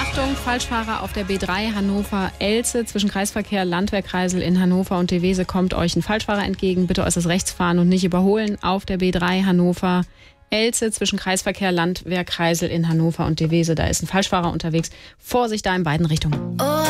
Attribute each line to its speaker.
Speaker 1: Achtung, Falschfahrer auf der B3 Hannover-Elze zwischen Kreisverkehr Landwehrkreisel in Hannover und Devese kommt euch ein Falschfahrer entgegen. Bitte äußerst rechts fahren und nicht überholen. Auf der B3 Hannover-Elze zwischen Kreisverkehr Landwehrkreisel in Hannover und Devese. Da ist ein Falschfahrer unterwegs. Vorsicht da in beiden Richtungen.